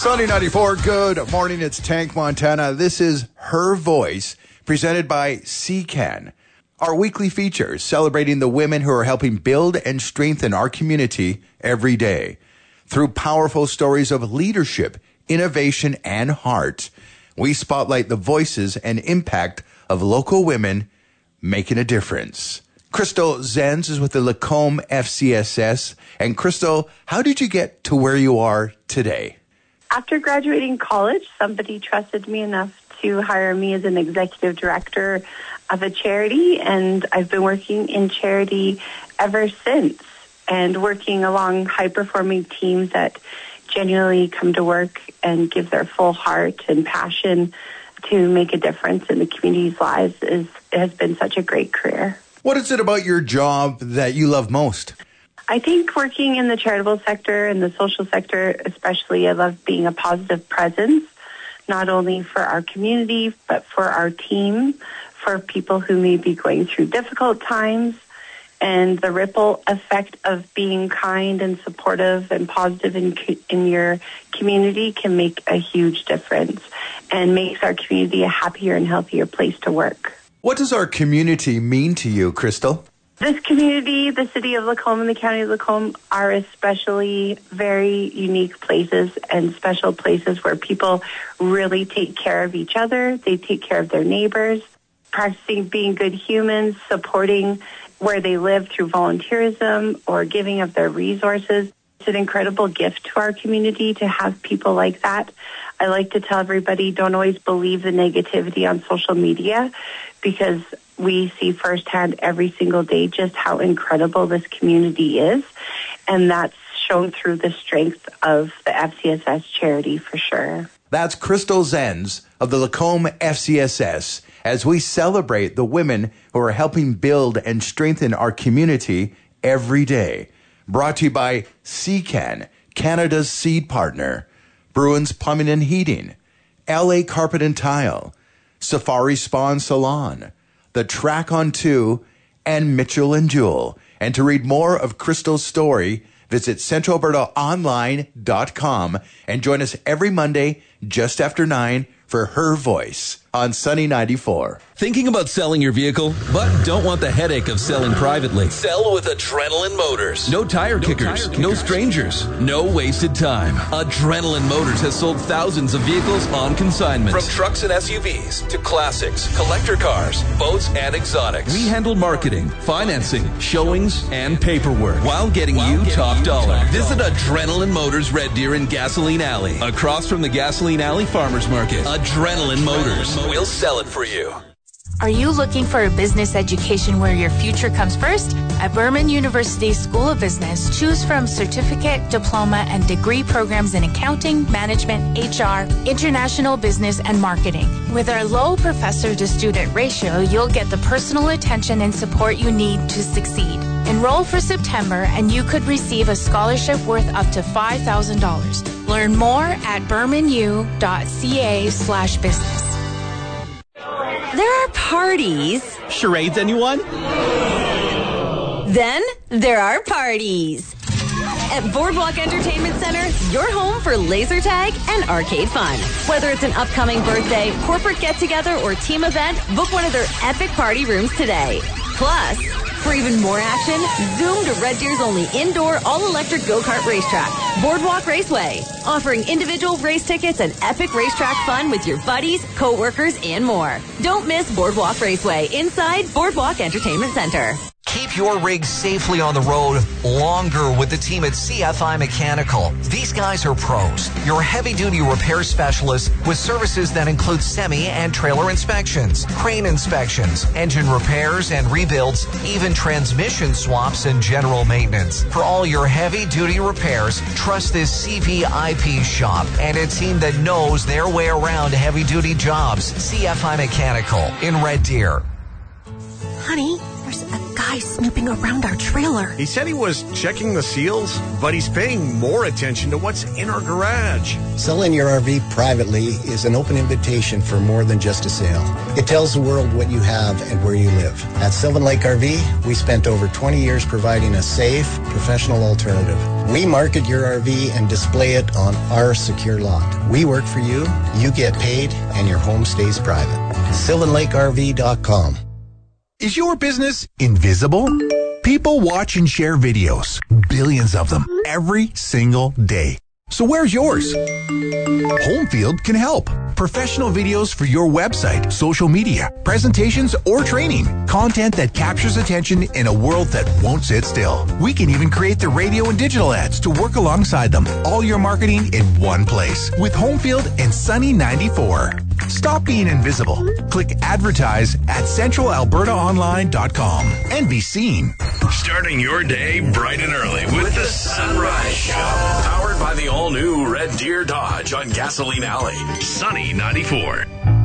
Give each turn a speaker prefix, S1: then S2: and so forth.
S1: Sunny 94, good morning. It's Tank Montana. This is Her Voice, presented by CCAN. Our weekly feature celebrating the women who are helping build and strengthen our community every day. Through powerful stories of leadership, innovation, and heart, we spotlight the voices and impact of local women making a difference. Crystal Zenz is with the Lacombe FCSS. And Crystal, how did you get to where you are today?
S2: After graduating college, somebody trusted me enough to hire me as an executive director of a charity, and I've been working in charity ever since, and working along high-performing teams that genuinely come to work and give their full heart and passion to make a difference in the community's lives has been such a great career.
S1: What is it about your job that you love most?
S2: I think working in the charitable sector and the social sector especially, I love being a positive presence, not only for our community, but for our team, for people who may be going through difficult times, and the ripple effect of being kind and supportive and positive in your community can make a huge difference and makes our community a happier and healthier place to work.
S1: What does our community mean to you, Crystal?
S2: This community, the city of Lacombe and the county of Lacombe, are especially very unique places and special places where people really take care of each other. They take care of their neighbors, practicing being good humans, supporting where they live through volunteerism or giving of their resources. It's an incredible gift to our community to have people like that. I like to tell everybody, don't always believe the negativity on social media, because we see firsthand every single day just how incredible this community is. And that's shown through the strength of the FCSS charity for sure.
S1: That's Crystal Zenz of the Lacombe FCSS as we celebrate the women who are helping build and strengthen our community every day. Brought to you by CCAN, Canada's seed partner, Bruins Plumbing and Heating, LA Carpet and Tile, Safari Spa and Salon, The Track on 2, and Mitchell and Jewell. And to read more of Crystal's story, visit centralalbertaonline.com and join us every Monday just after 9 for Her Voice on Sunny 94.
S3: Thinking about selling your vehicle, but don't want the headache of selling privately? Sell with Adrenaline Motors. No tire kickers, no strangers, no wasted time. Adrenaline Motors has sold thousands of vehicles on consignment. From trucks and SUVs to classics, collector cars, boats, and exotics. We handle marketing, financing, showings, and paperwork while getting you top dollar. Visit Adrenaline Motors Red Deer in Gasoline Alley, across from the Gasoline Alley Farmers Market. Adrenaline Motors. We'll sell it for you.
S4: Are you looking for a business education where your future comes first? At Burman University School of Business, choose from certificate, diploma, and degree programs in accounting, management, HR, international business, and marketing. With our low professor-to-student ratio, you'll get the personal attention and support you need to succeed. Enroll for September, and you could receive a scholarship worth up to $5,000. Learn more at burmanu.ca/business.
S5: There are parties.
S6: Charades, anyone?
S5: Then there are parties. At Boardwalk Entertainment Center, your home for laser tag and arcade fun. Whether it's an upcoming birthday, corporate get-together, or team event, book one of their epic party rooms today. Plus, for even more action, zoom to Red Deer's only indoor all-electric go-kart racetrack, Boardwalk Raceway, offering individual race tickets and epic racetrack fun with your buddies, co-workers, and more. Don't miss Boardwalk Raceway inside Boardwalk Entertainment Center.
S7: Keep your rig safely on the road longer with the team at CFI Mechanical. These guys are pros, your heavy-duty repair specialists with services that include semi and trailer inspections, crane inspections, engine repairs and rebuilds, even transmission swaps and general maintenance. For all your heavy-duty repairs, trust this CVIP shop and a team that knows their way around heavy-duty jobs. CFI Mechanical in Red Deer.
S8: Honey, there's a guy snooping around our trailer.
S9: He said he was checking the seals, but he's paying more attention to what's in our garage.
S10: Selling your RV privately is an open invitation for more than just a sale. It tells the world what you have and where you live. At Sylvan Lake RV, we spent over 20 years providing a safe, professional alternative. We market your RV and display it on our secure lot. We work for you, you get paid, and your home stays private. SylvanLakeRV.com.
S6: Is your business invisible? People watch and share videos, billions of them, every single day. So where's yours? Homefield can help. Professional videos for your website, social media, presentations, or training. Content that captures attention in a world that won't sit still. We can even create the radio and digital ads to work alongside them. All your marketing in one place with Homefield and Sunny 94. Stop being invisible. Click advertise at centralalbertaonline.com and be seen.
S11: Starting your day bright and early with the Sunrise Show. Powered by the all-new Red Deer Dodge on Gasoline Alley. Sunny 94.